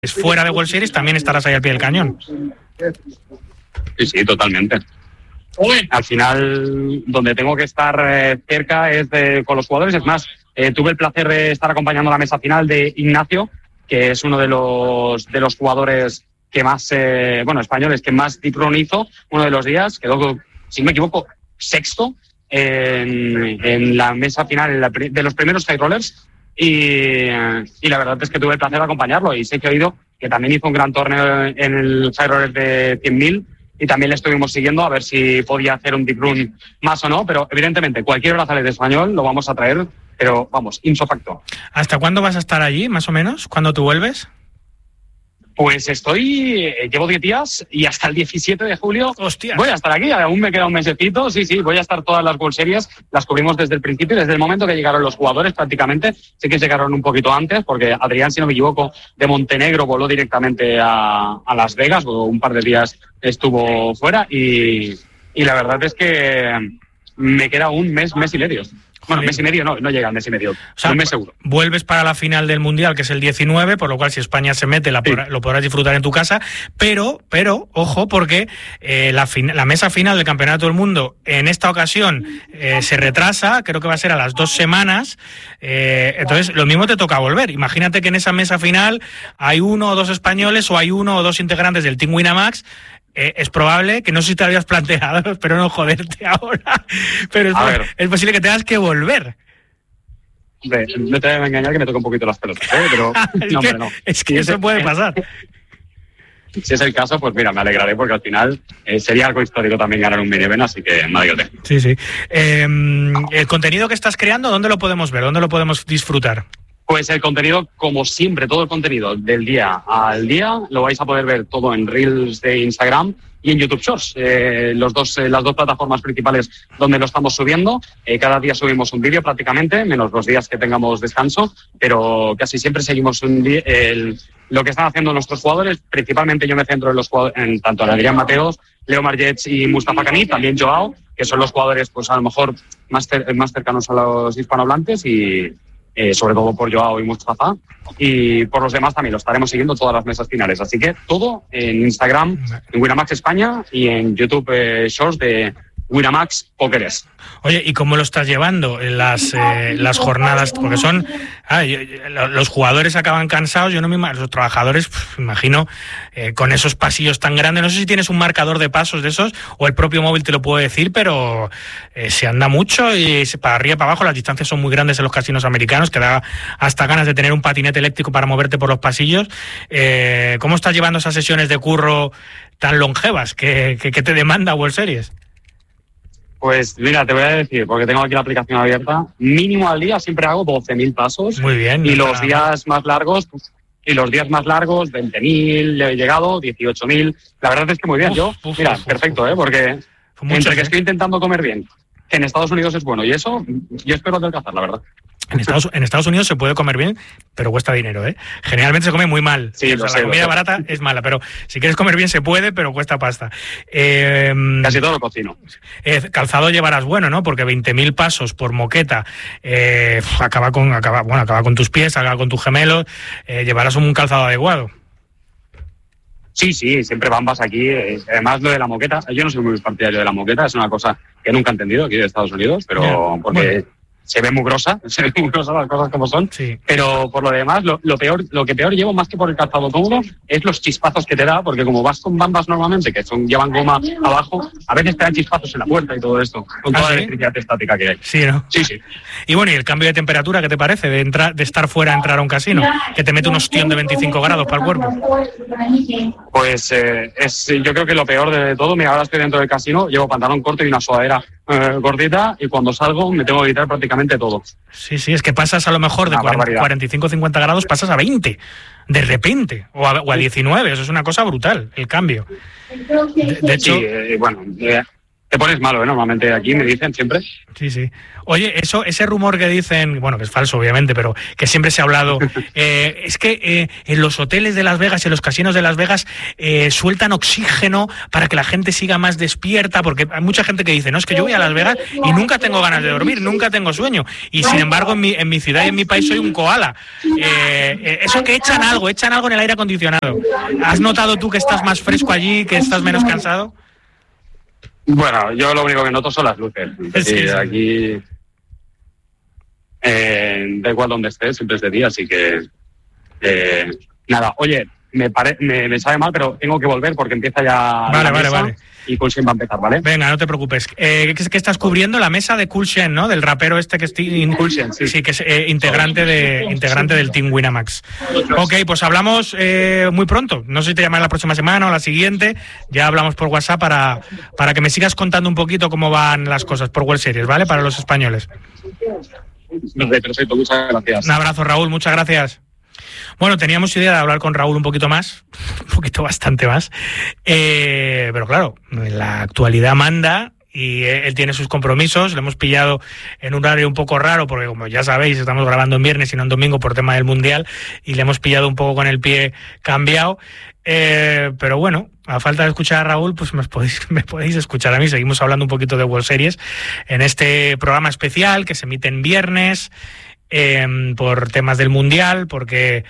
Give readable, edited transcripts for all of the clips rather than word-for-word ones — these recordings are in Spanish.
fuera de World Series también estarás ahí al pie del cañón. Sí, totalmente. Al final, donde tengo que estar cerca es con los jugadores. Es más, tuve el placer de estar acompañando la mesa final de Ignacio, que es uno de los jugadores que más, españoles, que más deep run hizo uno de los días. Quedó, si no me equivoco, sexto en la mesa final de los primeros high rollers. Y la verdad es que tuve el placer de acompañarlo, y sé que he oído que también hizo un gran torneo en el high roller de 100.000, y también le estuvimos siguiendo a ver si podía hacer un deep run más o no, pero evidentemente cualquier brazalete español lo vamos a traer, pero vamos, ipso facto. ¿Hasta cuándo vas a estar allí, más o menos? ¿Cuándo tú vuelves? Pues llevo 10 días y hasta el 17 de julio ¡Hostias! Voy a estar aquí, aún me queda un mesecito, sí, voy a estar todas las World Series, las cubrimos desde el principio, desde el momento que llegaron los jugadores prácticamente. Sí que llegaron un poquito antes, porque Adrián, si no me equivoco, de Montenegro voló directamente a Las Vegas, un par de días estuvo fuera, y la verdad es que me queda un mes y medio. Bueno, mes y medio no llega al mes y medio. O sea, un mes seguro. Vuelves para la final del Mundial, que es el 19, por lo cual si España se mete lo podrás disfrutar en tu casa, pero ojo, porque la mesa final del Campeonato del Mundo en esta ocasión se retrasa, creo que va a ser a las 2 semanas, entonces lo mismo te toca volver. Imagínate que en esa mesa final hay 1 o 2 españoles, o hay 1 o 2 integrantes del Team Winamax. Es probable que, no sé si te lo habías planteado, espero no joderte ahora, pero es posible que tengas que volver. Hombre, no te voy a engañar que me toca un poquito las pelotas, pero no. Es que eso puede pasar. Si es el caso, pues mira, me alegraré, porque al final sería algo histórico también ganar un mini-event, así que me alegraré. Sí. El contenido que estás creando, ¿dónde lo podemos ver? ¿Dónde lo podemos disfrutar? Pues el contenido, como siempre, todo el contenido del día al día lo vais a poder ver todo en Reels de Instagram y en YouTube Shorts, las dos plataformas principales donde lo estamos subiendo. Cada día subimos un vídeo prácticamente, menos los días que tengamos descanso, pero casi siempre seguimos lo que están haciendo nuestros jugadores. Principalmente yo me centro en los jugadores, en tanto Adrián Mateos, Leo Margets y Mustafa Cani, también Joao, que son los jugadores pues a lo mejor más cercanos a los hispanohablantes, y sobre todo por Joao y Mustafa, y por los demás también lo estaremos siguiendo todas las mesas finales, así que todo en Instagram, en Winamax España, y en YouTube Shorts de Winamax Pokeres. Oye, ¿y cómo lo estás llevando en las jornadas? Porque los jugadores acaban cansados, los trabajadores, me imagino, con esos pasillos tan grandes. No sé si tienes un marcador de pasos de esos, o el propio móvil te lo puede decir, pero se anda mucho, y para arriba y para abajo las distancias son muy grandes en los casinos americanos, que da hasta ganas de tener un patinete eléctrico para moverte por los pasillos. ¿Cómo estás llevando esas sesiones de curro tan longevas que te demanda World Series? Pues mira, te voy a decir, porque tengo aquí la aplicación abierta, mínimo al día siempre hago 12.000 pasos. Muy bien. Y los días más largos, 20.000 he llegado, 18.000. La verdad es que muy bien. Perfecto, porque entre que estoy intentando comer bien, que en Estados Unidos es bueno, y eso, yo espero adelgazar, la verdad. En Estados Unidos se puede comer bien, pero cuesta dinero, ¿eh? Generalmente se come muy mal. Sí, la comida barata es mala, pero si quieres comer bien se puede, pero cuesta pasta. Casi todo lo cocino. Calzado llevarás bueno, ¿no? Porque 20.000 pasos por moqueta acaba con tus pies, acaba con tus gemelos. Llevarás un calzado adecuado. Sí, siempre bambas aquí. Además, lo de la moqueta, yo no soy muy partidario de la moqueta, es una cosa que nunca he entendido aquí de Estados Unidos, pero porque... Bueno. Se ve muy grosa las cosas como son, sí. Pero por lo demás, lo que peor llevo, más que por el calzado cómodo, es los chispazos que te da, porque como vas con bambas normalmente, que llevan goma abajo, a veces te dan chispazos en la puerta y todo esto, con toda la electricidad estática que hay. Sí, ¿no? Sí. Y bueno, ¿y el cambio de temperatura qué te parece de estar fuera a entrar a un casino? Que te mete un ostión de 25 grados para el cuerpo. Pues yo creo que lo peor de todo, mira, ahora estoy dentro del casino, llevo pantalón corto y una sudadera gordita, y cuando salgo me tengo que quitar prácticamente todo. Sí, es que pasas a lo mejor de 45-50 grados, pasas a 20 de repente, o a 19, eso es una cosa brutal, el cambio. De hecho, Te pones malo, ¿eh? Normalmente aquí me dicen siempre. Sí. Oye, ese rumor que dicen, bueno, que es falso obviamente, pero que siempre se ha hablado, es que en los hoteles de Las Vegas, en los casinos de Las Vegas, sueltan oxígeno para que la gente siga más despierta, porque hay mucha gente que dice, no, es que yo voy a Las Vegas y nunca tengo ganas de dormir, nunca tengo sueño, y sin embargo en mi ciudad y en mi país soy un koala. Eso que echan algo en el aire acondicionado. ¿Has notado tú que estás más fresco allí, que estás menos cansado? Bueno, yo lo único que noto son las luces. Sí. Aquí, da igual donde estés, siempre es de día, así que nada. Oye, me sabe mal, pero tengo que volver porque empieza ya vale. Y Cool Shen va a empezar, ¿vale? Venga, no te preocupes. ¿Qué estás cubriendo? La mesa de Cool Shen, ¿no? Del rapero este que es Cool Shen, sí, que es integrante del Team Winamax. Ok, pues hablamos muy pronto. No sé si te llamaré la próxima semana o la siguiente. Ya hablamos por WhatsApp para que me sigas contando un poquito cómo van las cosas por World Series, ¿vale? Para los españoles. Perfecto, muchas gracias. Un abrazo, Raúl, muchas gracias. Bueno, teníamos idea de hablar con Raúl un poquito bastante más, pero claro, la actualidad manda y él tiene sus compromisos. Le hemos pillado en un horario un poco raro porque, como ya sabéis, estamos grabando en viernes y no en domingo por tema del Mundial, y le hemos pillado un poco con el pie cambiado. Pero bueno, a falta de escuchar a Raúl, pues me podéis escuchar a mí. Seguimos hablando un poquito de World Series en este programa especial que se emite en viernes, por temas del Mundial, porque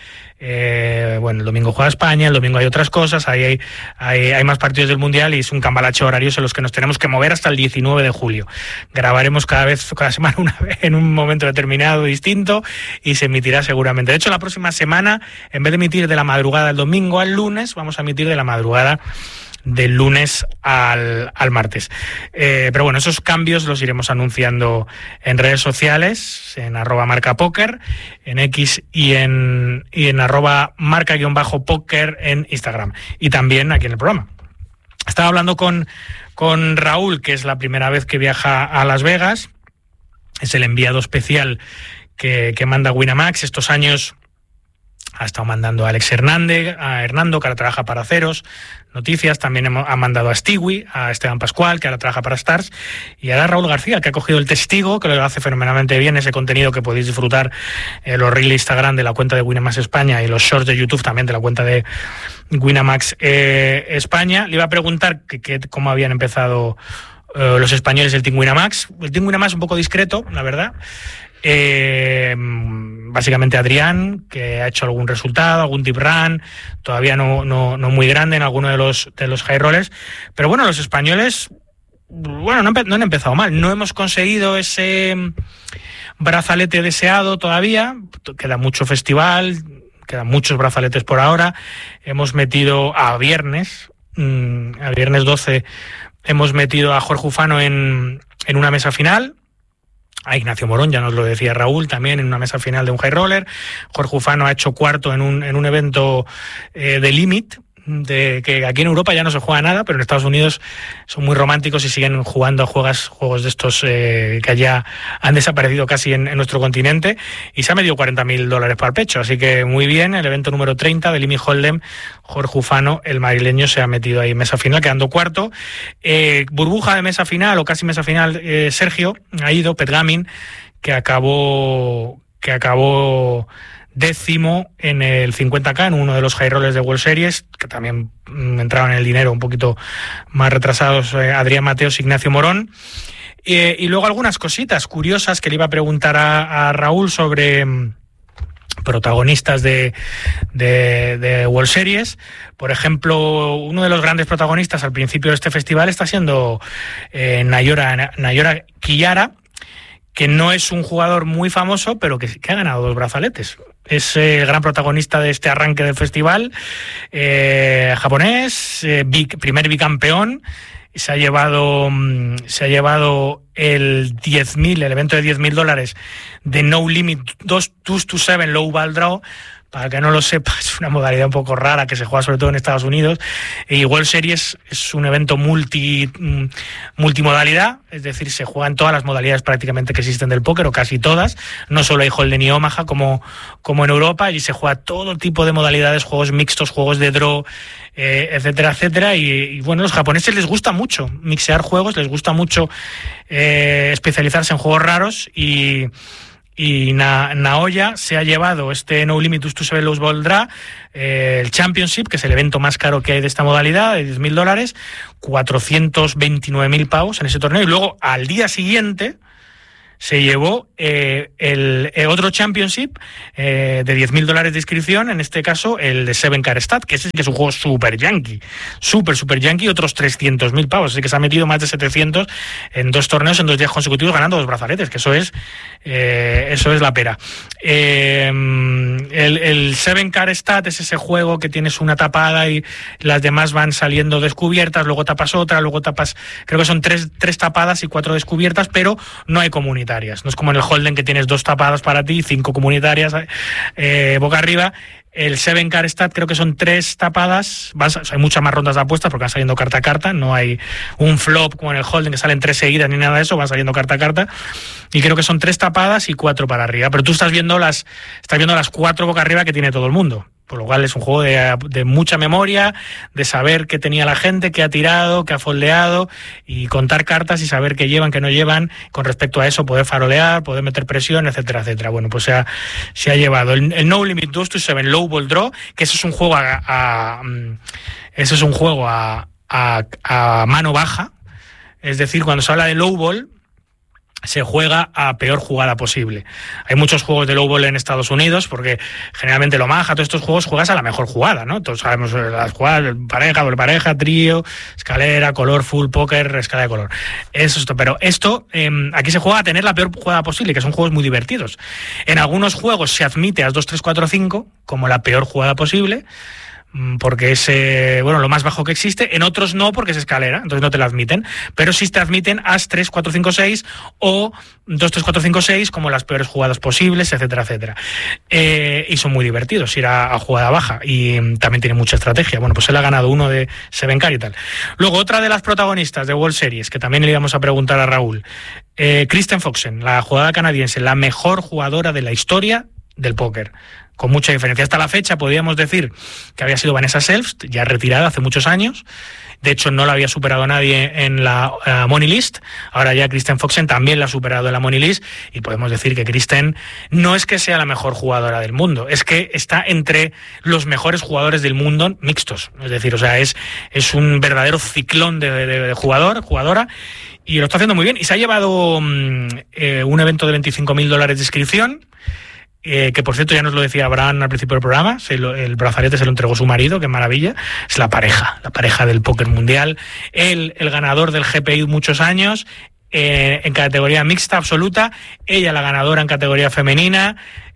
el domingo juega España, el domingo hay otras cosas, hay más partidos del Mundial y es un cambalache horarios en los que nos tenemos que mover hasta el 19 de julio. Grabaremos cada semana una vez en un momento determinado distinto y se emitirá seguramente. De hecho, la próxima semana, en vez de emitir de la madrugada del domingo al lunes, vamos a emitir de la madrugada del lunes al martes. Pero bueno, esos cambios los iremos anunciando en redes sociales, en @marcapoker, en X y en @marca_póker en Instagram, y también aquí en el programa. Estaba hablando con Raúl, que es la primera vez que viaja a Las Vegas. Es el enviado especial que manda Winamax. Estos años ha estado mandando a Alex Hernando, que ahora trabaja para Ceros Noticias. También ha mandado a Stewie, a Esteban Pascual, que ahora trabaja para Stars, y ahora Raúl García, que ha cogido el testigo, que lo hace fenomenalmente bien, ese contenido que podéis disfrutar en los reels de Instagram de la cuenta de Winamax España y los shorts de YouTube también de la cuenta de Winamax España. Le iba a preguntar cómo habían empezado los españoles del Team Winamax. El Team Winamax un poco discreto, la verdad. Básicamente Adrián, que ha hecho algún resultado, algún deep run, todavía no muy grande en alguno de los high rollers, pero bueno, los españoles, bueno, no han empezado mal. No hemos conseguido ese brazalete deseado todavía, queda mucho festival, quedan muchos brazaletes por ahora. Hemos metido a viernes 12, hemos metido a Jorge Ufano en una mesa final, a Ignacio Morón, ya nos lo decía Raúl, también en una mesa final de un high roller. Jorge Ufano ha hecho cuarto en un evento de Limit, que aquí en Europa ya no se juega nada, pero en Estados Unidos son muy románticos y siguen jugando a juegos de estos que allá han desaparecido casi en nuestro continente, y se ha metido $40.000 para el pecho, así que muy bien. El evento número 30 de Limit Hold'em, Jorge Ufano, el madrileño, se ha metido ahí en mesa final, quedando cuarto. Burbuja de mesa final, o casi mesa final, Sergio ha ido, Petgamin, que acabó décimo en el 50K, en uno de los high rollers de World Series, que también entraban en el dinero un poquito más retrasados, Adrián Mateos, Ignacio Morón. Y luego algunas cositas curiosas que le iba a preguntar a Raúl sobre protagonistas de World Series. Por ejemplo, uno de los grandes protagonistas al principio de este festival está siendo Nayora Quillara, que no es un jugador muy famoso, pero que ha ganado 2 brazaletes. Es el gran protagonista de este arranque del festival, japonés, primer bicampeón. Se ha llevado el evento de $10.000 de No Limit 2-7 Low Ball Draw, Para que no lo sepa, es una modalidad un poco rara que se juega sobre todo en Estados Unidos. Y World Series es un evento multimodalidad, es decir, se juegan todas las modalidades prácticamente que existen del póker, o casi todas. No solo hay Hold'em y Omaha como en Europa, y se juega todo tipo de modalidades, juegos mixtos, juegos de draw, etcétera, etcétera. Y bueno, a los japoneses les gusta mucho mixear juegos, les gusta mucho especializarse en juegos raros, y Naoya se ha llevado este No Limit to Seven Low Ball Draw, el Championship, que es el evento más caro que hay de esta modalidad, de $10,000, 429.000 pavos en ese torneo. Y luego, al día siguiente, se llevó el otro Championship de $10,000 de inscripción, en este caso el de Seven Card Stat, que es un juego super yankee, super yankee, otros 300.000 pavos, así que se ha metido más de 700 en 2 torneos en 2 días consecutivos, ganando 2 brazaletes, que eso es la pera. El Seven Card Stat es ese juego que tienes una tapada y las demás van saliendo descubiertas, luego tapas otra, luego tapas, creo que son 3 tapadas y 4 descubiertas, pero no hay comunitarias. No es como en el Hold'em, que tienes 2 tapadas para ti, 5 comunitarias boca arriba. El Seven Card Stat creo que son 3 tapadas. Hay muchas más rondas de apuestas porque van saliendo carta a carta. No hay un flop como en el Hold'em, que salen 3 seguidas ni nada de eso, van saliendo carta a carta. Y creo que son 3 tapadas y 4 para arriba. Pero tú estás viendo las 4 boca arriba que tiene todo el mundo. Por lo cual es un juego de mucha memoria, de saber qué tenía la gente, qué ha tirado, qué ha foldeado, y contar cartas y saber qué llevan, qué no llevan. Con respecto a eso, poder farolear, poder meter presión, etcétera, etcétera. Bueno, pues se ha llevado el No Limit 2 to 7 Low Ball Draw, que eso es un juego a mano baja. Es decir, cuando se habla de low ball, se juega a peor jugada posible. Hay muchos juegos de low ball en Estados Unidos, porque generalmente lo Omaha, todos estos juegos juegas a la mejor jugada, ¿no? Todos sabemos las jugadas, pareja, doble pareja, trío, escalera, color, full, póker, escala de color. Pero esto, aquí se juega a tener la peor jugada posible, que son juegos muy divertidos. En algunos juegos se admite as 2, 3, 4, 5 como la peor jugada posible, porque es lo más bajo que existe. En otros no, porque es escalera, entonces no te la admiten, pero sí te admiten as 3, 4, 5, 6 o 2, 3, 4, 5, 6 como las peores jugadas posibles, etcétera, etcétera. Y son muy divertidos ir a jugada baja, y también tiene mucha estrategia. Bueno, pues él ha ganado uno de Seven Card y tal. Luego, otra de las protagonistas de World Series, que también le íbamos a preguntar a Raúl, Kristen Foxen, la jugadora canadiense, la mejor jugadora de la historia del póker, con mucha diferencia. Hasta la fecha podríamos decir que había sido Vanessa Selbst, ya retirada hace muchos años. De hecho, no la había superado nadie en la Money List. Ahora ya Kristen Foxen también la ha superado en la Money List, y podemos decir que Kristen no es que sea la mejor jugadora del mundo, es que está entre los mejores jugadores del mundo mixtos. Es decir, o sea, es un verdadero ciclón de jugadora, y lo está haciendo muy bien. Y se ha llevado un evento de $25,000 de inscripción, que por cierto ya nos lo decía Abraham al principio del programa. El brazalete se lo entregó su marido, qué maravilla. Es la pareja del póker mundial. Él, el ganador del GPI muchos años, en categoría mixta absoluta, ella la ganadora en categoría femenina.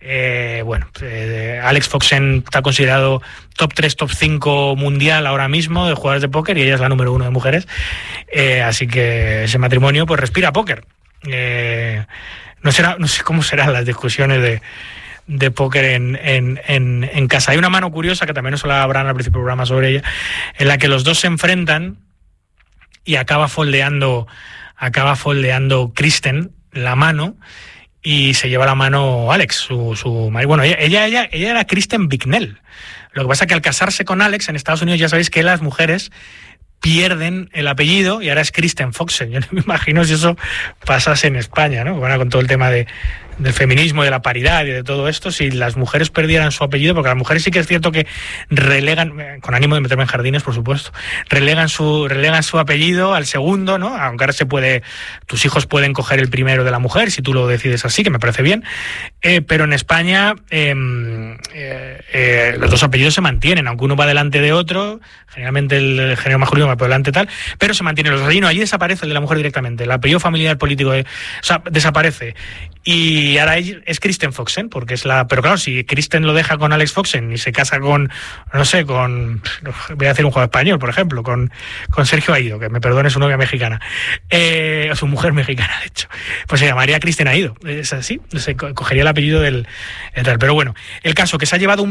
Alex Foxen está considerado top 3, top 5 mundial ahora mismo de jugadores de póker, y ella es la número 1 de mujeres. Así que ese matrimonio pues respira póker. No sé cómo serán las discusiones de póker en casa. Hay una mano curiosa, que también nos hablaba Abraham al principio del programa sobre ella, en la que los dos se enfrentan y acaba foldeando Kristen la mano, y se lleva la mano Alex, su marido. Bueno, ella era Kristen Bicknell. Lo que pasa es que al casarse con Alex en Estados Unidos, ya sabéis que las mujeres pierden el apellido y ahora es Kristen Foxen. Yo no me imagino si eso pasase en España, ¿no? Bueno, con todo el tema del feminismo, de la paridad y de todo esto, si las mujeres perdieran su apellido, porque las mujeres sí que es cierto que relegan, con ánimo de meterme en jardines, por supuesto, relegan su apellido al segundo, ¿no? Aunque ahora tus hijos pueden coger el primero de la mujer, si tú lo decides así, que me parece bien, pero en España los dos apellidos se mantienen, aunque uno va delante de otro, generalmente el género masculino va por delante tal, pero se mantienen los dos. Allí desaparece el de la mujer directamente, el apellido familiar político desaparece. Y Y ahora es Kristen Foxen, porque es la... Pero claro, si Kristen lo deja con Alex Foxen y se casa con, no sé, con... Voy a decir un juego español, por ejemplo, con Sergio Aido, que me perdone su novia mexicana, o su mujer mexicana, de hecho, pues se llamaría Kristen Aido. Es así, se cogería el apellido del tal. Pero bueno, el caso que se ha llevado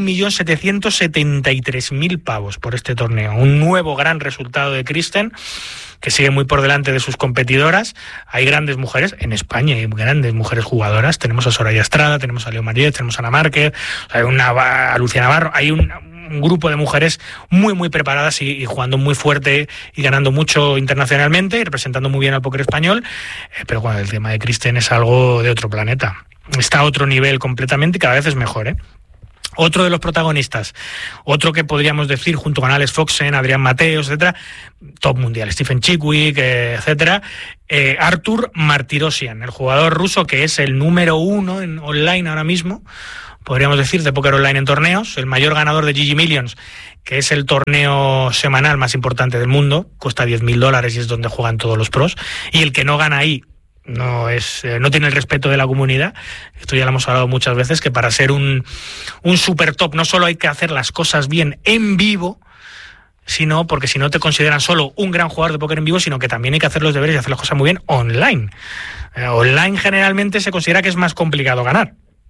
1.773.000 pavos por este torneo. Un nuevo gran resultado de Kristen, que sigue muy por delante de sus competidoras. Hay grandes mujeres, en España hay grandes mujeres jugadoras, tenemos a Soraya Estrada, tenemos a Leo Mariet, tenemos a Ana Márquez, hay a Lucía Navarro, hay un grupo de mujeres muy muy preparadas y jugando muy fuerte y ganando mucho internacionalmente y representando muy bien al póker español, pero bueno, el tema de Kristen es algo de otro planeta, está a otro nivel completamente y cada vez es mejor, Otro de los protagonistas, otro que podríamos decir junto con Alex Foxen, Adrián Mateos, etcétera, top mundial, Stephen Chikwick, etcétera, Artur Martirosyan, el jugador ruso que es el número 1 en online ahora mismo, podríamos decir, de póker online en torneos, el mayor ganador de GG Millions, que es el torneo semanal más importante del mundo, cuesta $10.000 y es donde juegan todos los pros, y el que no gana ahí no tiene el respeto de la comunidad. Esto ya lo hemos hablado muchas veces, que para ser un super top no solo hay que hacer las cosas bien en vivo, sino porque si no te consideran solo un gran jugador de póker en vivo, sino que también hay que hacer los deberes y hacer las cosas muy bien online. Online generalmente se considera que es más complicado ganar,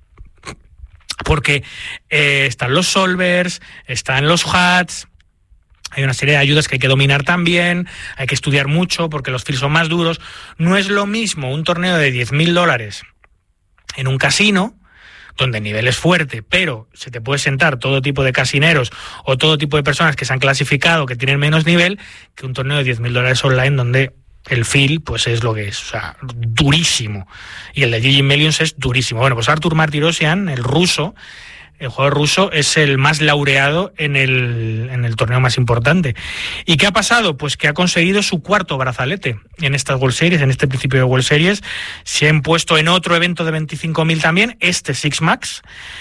porque están los solvers, están los hats, hay una serie de ayudas que hay que dominar también, hay que estudiar mucho porque los fields son más duros. No es lo mismo un torneo de $10.000 en un casino, donde el nivel es fuerte, pero se te puede sentar todo tipo de casineros o todo tipo de personas que se han clasificado, que tienen menos nivel, que un torneo de $10.000 online donde el feel pues es lo que es, o sea, durísimo. Y el de GG Millions es durísimo. Bueno, pues Artur Martirosyan, el ruso, el jugador ruso, es el más laureado en el torneo más importante. ¿Y qué ha pasado? Pues que ha conseguido su 4º brazalete en estas World Series, en este principio de World Series. Se ha impuesto en otro evento de 25.000 también, Six Max,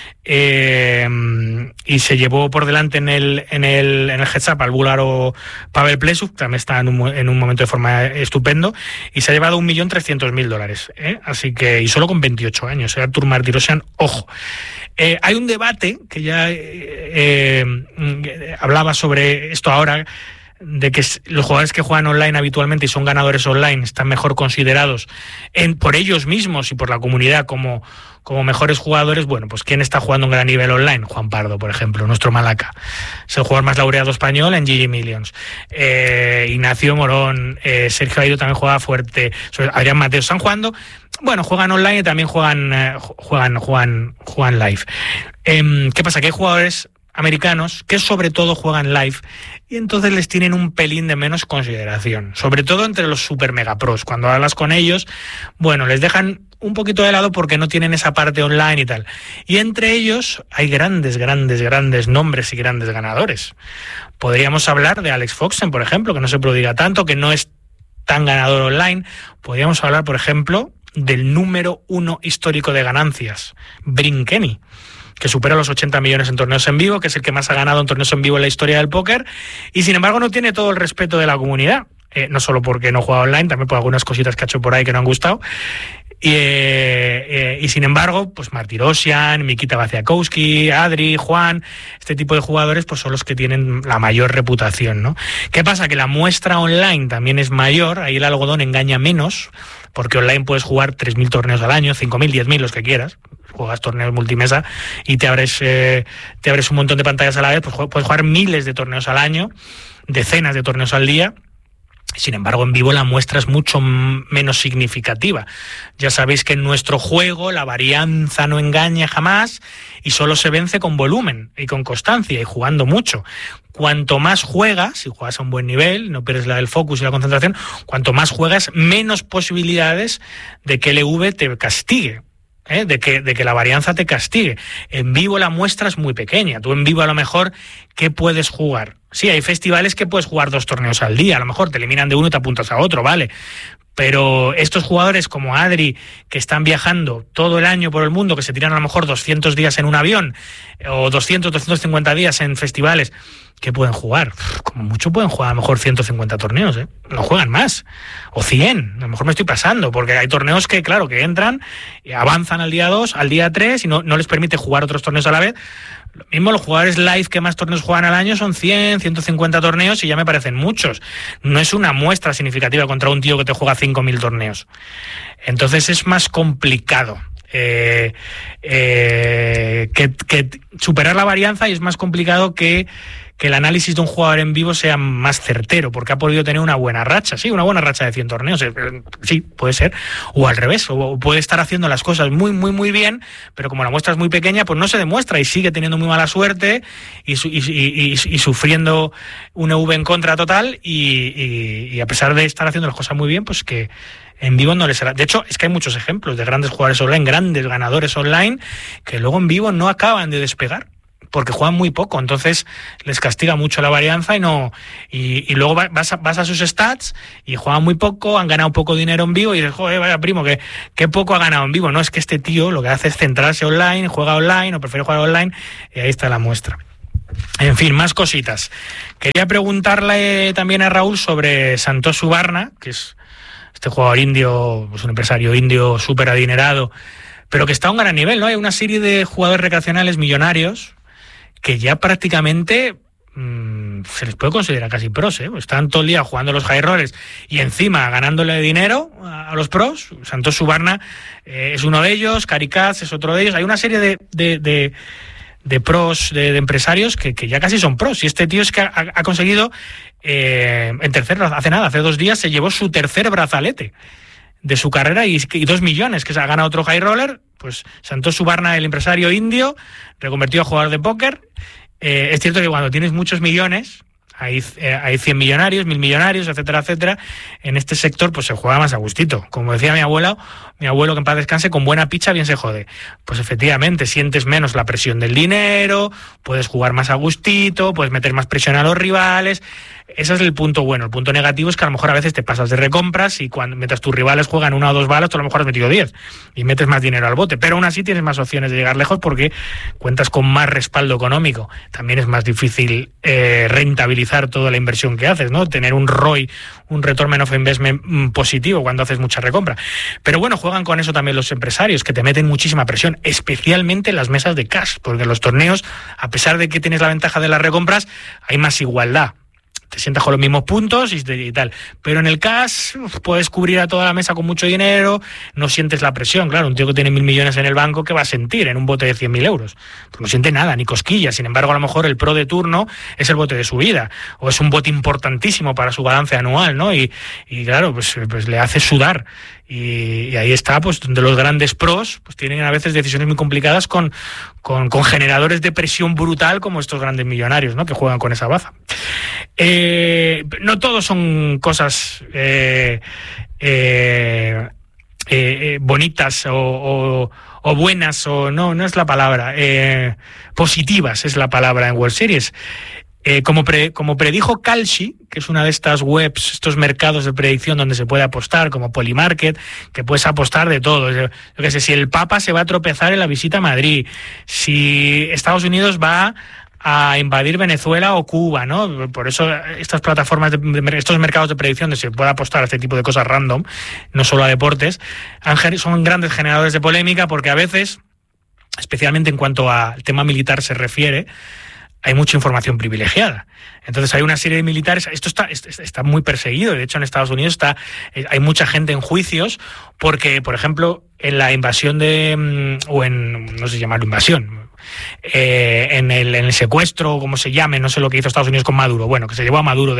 y se llevó por delante en el heads up al búlgaro Pavel Plesuk, también está en un momento de forma estupendo, y se ha llevado $1.300.000, así que, y solo con 28 años, Artur Martirosyan, ojo. Hay un debate que ya hablaba sobre esto ahora, de que los jugadores que juegan online habitualmente y son ganadores online están mejor considerados por ellos mismos y por la comunidad como mejores jugadores. Bueno, pues ¿quién está jugando un gran nivel online? Juan Pardo, por ejemplo, nuestro Malaca. Es el jugador más laureado español en GG Millions. Ignacio Morón, Sergio Aido también juega fuerte, Adrián Mateos están jugando. Bueno, juegan online y también juegan live. ¿Qué pasa? Que hay jugadores americanos que sobre todo juegan live y entonces les tienen un pelín de menos consideración, sobre todo entre los super mega pros. Cuando hablas con ellos, bueno, les dejan un poquito de lado porque no tienen esa parte online y tal. Y entre ellos hay grandes nombres y grandes ganadores. Podríamos hablar de Alex Foxen, por ejemplo, que no se prodiga tanto, que no es tan ganador online. Podríamos hablar, por ejemplo, del número 1 histórico de ganancias, Bryn Kenny, que supera los 80 millones en torneos en vivo, que es el que más ha ganado en torneos en vivo en la historia del póker, y sin embargo no tiene todo el respeto de la comunidad, no solo porque no juega online, también por algunas cositas que ha hecho por ahí que no han gustado, y sin embargo, pues Martirosyan, Mikita Vaciakowski, Adri, Juan, este tipo de jugadores pues son los que tienen la mayor reputación, ¿no? ¿Qué pasa? Que la muestra online también es mayor, ahí el algodón engaña menos, porque online puedes jugar 3.000 torneos al año, 5.000, 10.000, los que quieras. Juegas torneos multimesa y te abres un montón de pantallas a la vez, pues puedes jugar miles de torneos al año, decenas de torneos al día. Sin embargo, en vivo la muestra es mucho menos significativa. Ya sabéis que en nuestro juego la varianza no engaña jamás y solo se vence con volumen y con constancia y jugando mucho. Cuanto más juegas, si juegas a un buen nivel, no pierdes el focus y la concentración, cuanto más juegas, menos posibilidades de que el EV te castigue. De que la varianza te castigue. En vivo la muestra es muy pequeña. Tú en vivo a lo mejor, ¿qué puedes jugar? Sí, hay festivales que puedes jugar 2 torneos al día, a lo mejor te eliminan de uno y te apuntas a otro, vale. Pero estos jugadores como Adri, que están viajando todo el año por el mundo, que se tiran a lo mejor 200 días en un avión, o 250 días en festivales, ¿qué pueden jugar? Como mucho pueden jugar a lo mejor 150 torneos, ¿eh? No juegan más. O 100, a lo mejor me estoy pasando, porque hay torneos que, claro, que entran, y avanzan al día 2, al día 3 y no les permite jugar otros torneos a la vez. Lo mismo, los jugadores live que más torneos juegan al año son 100, 150 torneos y ya me parecen muchos. No es una muestra significativa contra un tío que te juega 5.000 torneos. Entonces es más complicado que superar la varianza, y es más complicado que el análisis de un jugador en vivo sea más certero, porque ha podido tener una buena racha, sí, una buena racha de 100 torneos, sí, puede ser, o al revés, o puede estar haciendo las cosas muy, muy, muy bien, pero como la muestra es muy pequeña, pues no se demuestra y sigue teniendo muy mala suerte y sufriendo un EV en contra total, y a pesar de estar haciendo las cosas muy bien, pues que en vivo no les será. De hecho, es que hay muchos ejemplos de grandes jugadores online, grandes ganadores online, que luego en vivo no acaban de despegar, porque juegan muy poco, entonces les castiga mucho la varianza y luego vas a sus stats y juegan muy poco, han ganado poco dinero en vivo y dices, joder, vaya primo, que poco ha ganado en vivo. No, es que este tío lo que hace es centrarse online, juega online o prefiere jugar online, y ahí está la muestra. En fin, más cositas. Quería preguntarle también a Raúl sobre Santosh Suvarna, que es este jugador indio, pues un empresario indio súper adinerado, pero que está a un gran nivel, ¿no? Hay una serie de jugadores recreacionales millonarios que ya prácticamente se les puede considerar casi pros, ¿eh? Están todo el día jugando los high rollers y encima ganándole dinero a los pros. Santosh Suvarna es uno de ellos, Gary Katz es otro de ellos. Hay una serie de pros, de empresarios que ya casi son pros. Y este tío es que ha conseguido, hace 2 días se llevó su tercer brazalete de su carrera y 2 millones, que se ha ganado otro high roller. Pues Santosh Suvarna, el empresario indio, reconvertido a jugador de póker. Es cierto que cuando tienes muchos millones, hay 100 millonarios, 1000 millonarios, etcétera, etcétera. En este sector pues se juega más a gustito. Como decía mi abuelo, que en paz descanse, con buena picha bien se jode. Pues efectivamente, sientes menos la presión del dinero, puedes jugar más a gustito, puedes meter más presión a los rivales. Ese es el punto bueno. El punto negativo es que a lo mejor a veces te pasas de recompras y mientras tus rivales juegan 1 o 2 balas, tú a lo mejor has metido 10 y metes más dinero al bote. Pero aún así tienes más opciones de llegar lejos porque cuentas con más respaldo económico. También es más difícil rentabilizar toda la inversión que haces, ¿no? Tener un ROI, un Return of Investment positivo cuando haces mucha recompra. Pero bueno, juegan con eso también los empresarios, que te meten muchísima presión, especialmente en las mesas de cash, porque en los torneos, a pesar de que tienes la ventaja de las recompras, hay más igualdad. Te sientas con los mismos puntos y tal. Pero en el cash puedes cubrir a toda la mesa con mucho dinero, no sientes la presión. Claro, un tío que tiene 1.000 millones en el banco, ¿qué va a sentir en un bote de 100.000 euros? Pues no siente nada, ni cosquillas. Sin embargo, a lo mejor el pro de turno es el bote de su vida, o es un bote importantísimo para su balance anual, ¿no? Y claro, pues le hace sudar. Y ahí está, pues donde los grandes pros pues tienen a veces decisiones muy complicadas con generadores de presión brutal como estos grandes millonarios, ¿no? Que juegan con esa baza. No todos son cosas bonitas o buenas, o no es la palabra, positivas es la palabra en World Series. Como predijo Kalshi, que es una de estas webs, estos mercados de predicción donde se puede apostar, como Polymarket, que puedes apostar de todo. Yo qué sé, si el Papa se va a tropezar en la visita a Madrid, si Estados Unidos va a invadir Venezuela o Cuba, ¿no? Por eso estas plataformas, estos mercados de predicción donde se puede apostar a este tipo de cosas random, no solo a deportes, son grandes generadores de polémica, porque a veces, especialmente en cuanto al tema militar se refiere, hay mucha información privilegiada. Entonces hay una serie de militares, esto está muy perseguido, de hecho en Estados Unidos hay mucha gente en juicios porque, por ejemplo, en la invasión no sé si llamarlo invasión, en el secuestro, como se llame, no sé lo que hizo Estados Unidos con Maduro, bueno, que se llegó a Maduro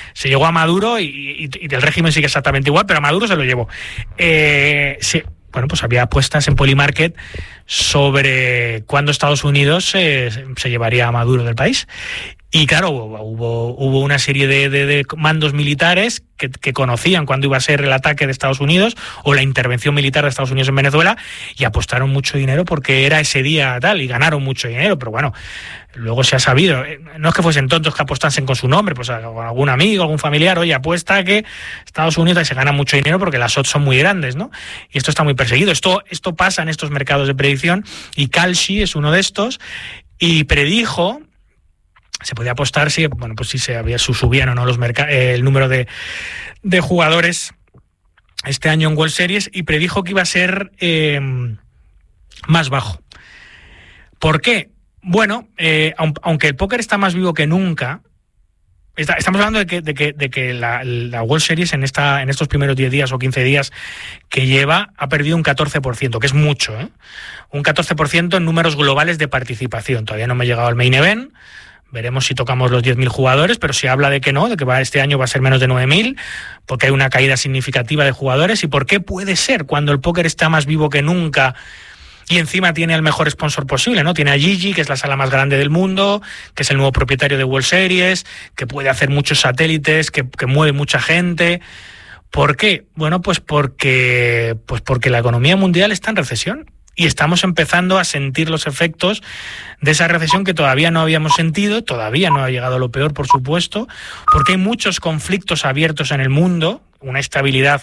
y el régimen sigue exactamente igual, pero a Maduro se lo llevó. Bueno, pues había apuestas en Polymarket sobre cuándo Estados Unidos se llevaría a Maduro del país. Y claro, hubo una serie de mandos militares que conocían cuándo iba a ser el ataque de Estados Unidos o la intervención militar de Estados Unidos en Venezuela, y apostaron mucho dinero porque era ese día tal, y ganaron mucho dinero. Pero bueno, luego se ha sabido, no es que fuesen tontos que apostasen con su nombre, pues con algún amigo, algún familiar, oye, apuesta que Estados Unidos se gana mucho dinero porque las odds son muy grandes, ¿no? Y esto está muy perseguido. Esto pasa en estos mercados de predicción, y Kalshi es uno de estos, y predijo se podía apostar si subían o no el número de jugadores este año en World Series, y predijo que iba a ser más bajo. ¿Por qué? Bueno, aunque el póker está más vivo que nunca, estamos hablando de que la World Series en estos primeros 10 días o 15 días que lleva ha perdido un 14%, que es mucho, ¿eh? Un 14% en números globales de participación. Todavía no me he llegado al main event. Veremos si tocamos los 10.000 jugadores, pero se habla de que no, de que este año va a ser menos de 9.000, porque hay una caída significativa de jugadores. ¿Y por qué puede ser cuando el póker está más vivo que nunca y encima tiene el mejor sponsor posible, ¿no? Tiene a Gigi, que es la sala más grande del mundo, que es el nuevo propietario de World Series, que puede hacer muchos satélites, que mueve mucha gente. ¿Por qué? Bueno, pues porque la economía mundial está en recesión. Y estamos empezando a sentir los efectos de esa recesión que todavía no habíamos sentido, todavía no ha llegado lo peor, por supuesto, porque hay muchos conflictos abiertos en el mundo, una estabilidad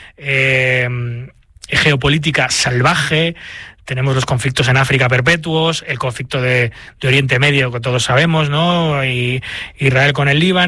geopolítica salvaje. Tenemos los conflictos en África perpetuos, el conflicto de Oriente Medio que todos sabemos, ¿no? Y Israel con el Líbano.